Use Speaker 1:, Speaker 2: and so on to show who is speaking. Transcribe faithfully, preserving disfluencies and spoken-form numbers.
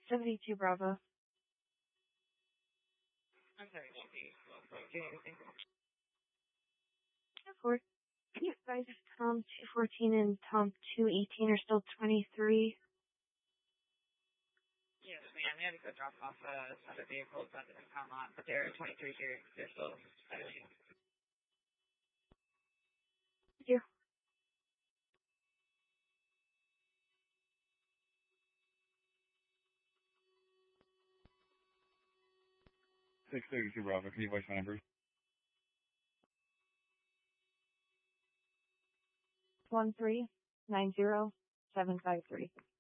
Speaker 1: seventy-two Bravo.
Speaker 2: I'm sorry, doing anything.
Speaker 1: Of course. You guys, Tom two fourteen and Tom two eighteen are still twenty-three.
Speaker 2: Yes, ma'am. We had to go drop off uh, other vehicles at the town lot, but they're twenty-three here. They're still seventeen.
Speaker 1: Thank you.
Speaker 3: six thirty-two Bravo, can you voice my numbers?
Speaker 1: One three nine zero seven five three.